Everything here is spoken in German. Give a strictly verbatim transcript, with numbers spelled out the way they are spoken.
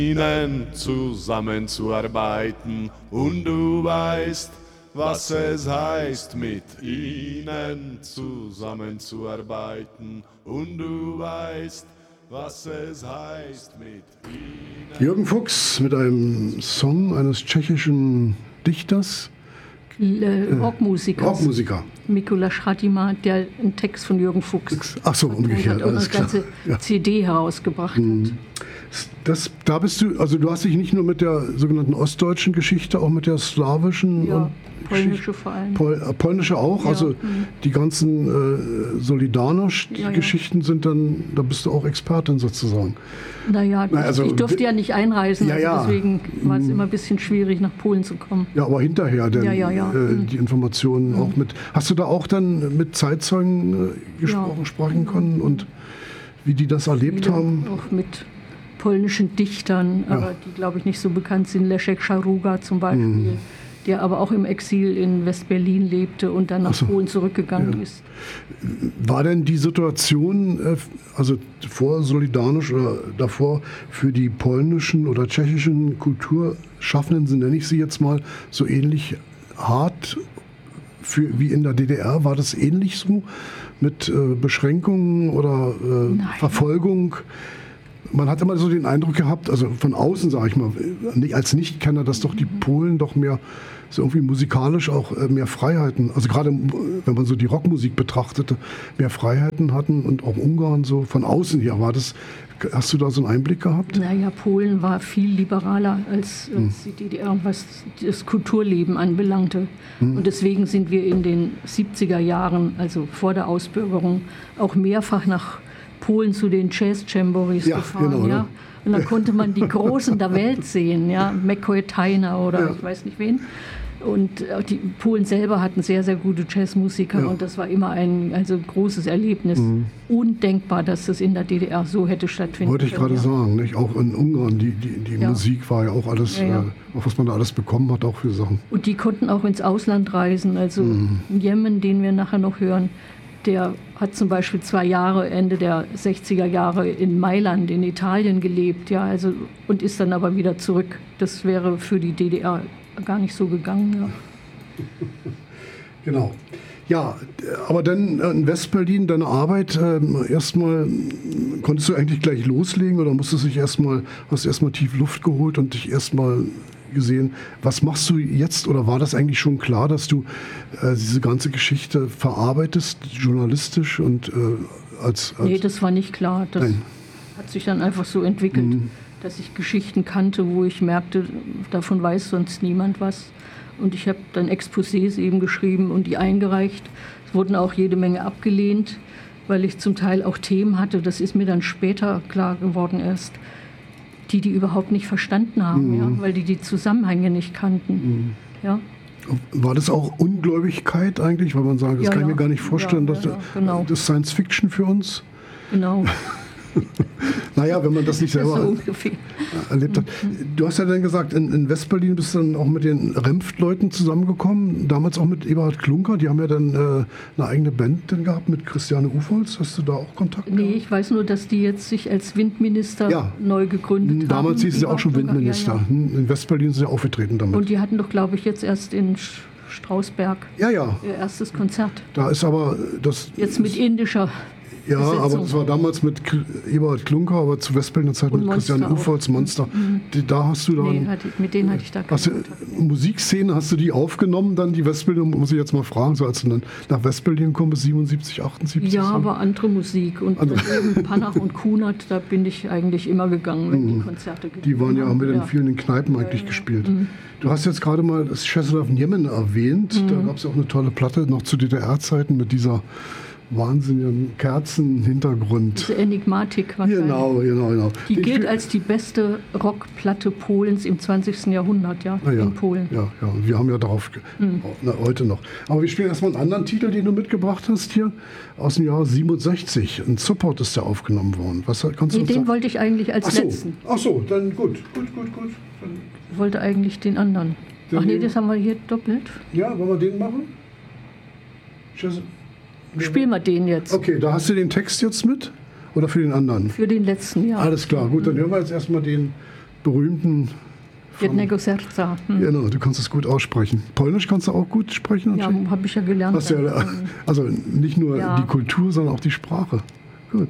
ihnen zusammenzuarbeiten und du weißt, was es heißt, mit ihnen zusammenzuarbeiten und du weißt, was es heißt, mit ihnen. Jürgen Fuchs mit einem Song eines tschechischen Dichters. Äh, Rockmusiker. Rockmusiker. Mikuláš Hatima, der einen Text von Jürgen Fuchs. Ach so, umgekehrt. Hat auch eine ganze ja. C D herausgebracht hm. hat. Das, da bist du, also du hast dich nicht nur mit der sogenannten ostdeutschen Geschichte, auch mit der slawischen ja, und polnische vor allem. Pol, äh, polnische auch, ja. Also hm. die ganzen äh, Solidarność-Geschichten ja, ja. sind dann, da bist du auch Expertin sozusagen. Naja, Na, also, ich durfte ja nicht einreisen, ja, ja. Also deswegen war es immer ein bisschen schwierig, nach Polen zu kommen. Ja, aber hinterher denn ja, ja, ja. Äh, die Informationen mhm. auch mit. Hast du da auch dann mit Zeitzeugen äh, gesprochen, ja. sprechen können und wie die das erlebt Viele haben? Auch mit polnischen Dichtern, ja. aber die, glaube ich, nicht so bekannt sind. Leszek Szaruga zum Beispiel, mhm. der aber auch im Exil in West-Berlin lebte und dann nach so. Polen zurückgegangen ja. ist. War denn die Situation, also vor Solidarność oder davor, für die polnischen oder tschechischen Kulturschaffenden, so nenne ich sie jetzt mal, so ähnlich hart für, wie in der D D R? War das ähnlich so mit äh, Beschränkungen oder äh, Verfolgung? Man hat immer so den Eindruck gehabt, also von außen sage ich mal, als Nichtkenner, dass doch die Polen doch mehr so irgendwie musikalisch auch mehr Freiheiten, also gerade wenn man so die Rockmusik betrachtete, mehr Freiheiten hatten und auch Ungarn so von außen her war das. Hast du da so einen Einblick gehabt? Naja, Polen war viel liberaler als, als hm. die D D R, was das Kulturleben anbelangte. Hm. Und deswegen sind wir in den siebziger Jahren, also vor der Ausbürgerung, auch mehrfach nach Polen zu den Jazz-Jamborees ja, gefahren. Genau, ja. Ne? Und dann konnte man die Großen der Welt sehen, ja, McCoy Tyner oder ja. ich weiß nicht wen. Und die Polen selber hatten sehr, sehr gute Jazzmusiker ja. und das war immer ein also großes Erlebnis. Mhm. Undenkbar, dass das in der D D R so hätte stattfinden Wollte ich können. gerade ja. sagen, nicht? Auch in Ungarn, die, die, die ja. Musik war ja auch alles, ja, ja. Äh, auch was man da alles bekommen hat, auch für Sachen. Und die konnten auch ins Ausland reisen, also mhm. Jemen, den wir nachher noch hören, der hat zum Beispiel zwei Jahre, Ende der sechziger Jahre in Mailand in Italien gelebt, ja, also, und ist dann aber wieder zurück. Das wäre für die D D R gar nicht so gegangen. Ja. Genau. Ja, aber dann in Westberlin, deine Arbeit, äh, erstmal, konntest du eigentlich gleich loslegen oder musstest du dich erstmal, hast du erstmal tief Luft geholt und dich erstmal gesehen, was machst du jetzt oder war das eigentlich schon klar, dass du äh, diese ganze Geschichte verarbeitest, journalistisch und äh, als, als... Nee, das war nicht klar. Das Nein. hat sich dann einfach so entwickelt, mhm. dass ich Geschichten kannte, wo ich merkte, davon weiß sonst niemand was. Und ich habe dann Exposés eben geschrieben und die eingereicht. Es wurden auch jede Menge abgelehnt, weil ich zum Teil auch Themen hatte, das ist mir dann später klar geworden erst, die die überhaupt nicht verstanden haben, mhm. ja, weil die die Zusammenhänge nicht kannten. Mhm. Ja. War das auch Ungläubigkeit eigentlich? Weil man sagt, das ja, kann ich ja. mir gar nicht vorstellen, ja, dass ja, genau. das Science Fiction für uns. Genau. Naja, wenn man das nicht selber so erlebt hat. Du hast ja dann gesagt, in, in Westberlin bist du dann auch mit den Remft-Leuten zusammengekommen, damals auch mit Eberhard Klunker, die haben ja dann äh, eine eigene Band dann gehabt mit Christiane Ufholz. Hast du da auch Kontakt gehabt? Nee, ich weiß nur, dass die jetzt sich als Windminister ja. neu gegründet damals haben. Damals hießen sie auch schon Windminister. Ja, ja. In Westberlin sind sie aufgetreten damit. Und die hatten doch, glaube ich, jetzt erst in Strausberg ja, ja. ihr erstes Konzert. Da ist aber das... Jetzt mit indischer... Ja, Besetzung. Aber das war damals mit Eberhard Klunker, aber zu Westberliner Zeit mit Christian Ufholz, Monster. Mhm. Die, da hast du dann... Nee, hatte, mit denen hatte ich da keine Musikszene, hast du die aufgenommen, dann die Westberliner, muss ich jetzt mal fragen, so als du dann nach Westberlin gekommen bist, siebenundsiebzig, achtundsiebzig? Ja, so. aber andere Musik. Und andere. Eben Panach und Kunert, da bin ich eigentlich immer gegangen, wenn mhm. die Konzerte gegeben Die waren ja, haben wir ja. in vielen Kneipen eigentlich ja, ja. gespielt. Mhm. Du hast jetzt gerade mal das Czeslaw Niemen erwähnt, mhm. da gab es ja auch eine tolle Platte, noch zu D D R-Zeiten mit dieser... wahnsinnigen Kerzenhintergrund. Diese Enigmatik wahrscheinlich. Genau, genau, genau. Die ich gilt als die beste Rockplatte Polens im zwanzigsten Jahrhundert, ja, ja, in Polen. Ja, ja, und wir haben ja darauf, mhm. na, heute noch. Aber wir spielen erstmal einen anderen Titel, den du mitgebracht hast hier, aus dem Jahr siebenundsechzig. Ein Support ist der aufgenommen worden. Was kannst nee, du den sagen? Wollte ich eigentlich als Ach so. letzten. Ach so, dann gut, gut, gut, gut. Dann ich wollte eigentlich den anderen. Den Ach nee, das haben wir hier doppelt. Ja, wollen wir den machen? Tschüss. Spiel mal den jetzt. Okay, da hast du den Text jetzt mit? Oder für den anderen? Für den letzten, ja. Alles klar, gut, dann hören wir jetzt erstmal den berühmten... Jednego serca. Hm. Genau, du kannst es gut aussprechen. Polnisch kannst du auch gut sprechen? Ja, habe ich ja gelernt. Hast ja, also nicht nur ja. die Kultur, sondern auch die Sprache.